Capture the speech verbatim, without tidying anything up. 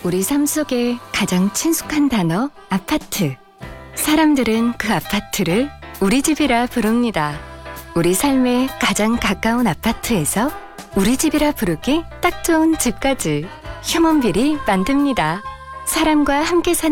우리 삶 속에 가장 친숙한 단어 아파트. 사람들은 그 아파트를 우리 집이라 부릅니다. 우리 삶에 가장 가까운 아파트에서 우리 집이라 부르기 딱 좋은 집까지 휴먼빌이 만듭니다. 사람과 함께 사는